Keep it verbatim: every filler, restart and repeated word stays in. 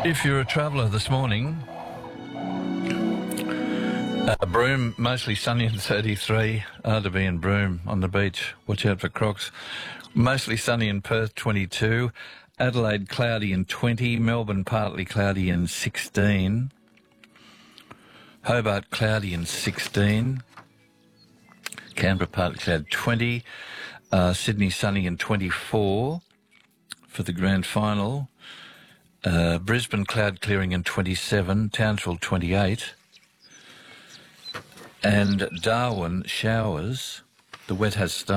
If you're a traveller this morning, uh, Broome, mostly sunny and thirty-three. Hard to be in Broome on the beach. Watch out for crocs. Mostly sunny in Perth, twenty-two. Adelaide, cloudy and twenty. Melbourne, partly cloudy and sixteen. Hobart, cloudy and sixteen. Canberra, partly cloudy, twenty. Uh, Sydney, sunny and twenty-four for the grand final. Uh, Brisbane, cloud clearing and twenty-seven. Townsville, twenty-eight. And Darwin, showers. The wet has started.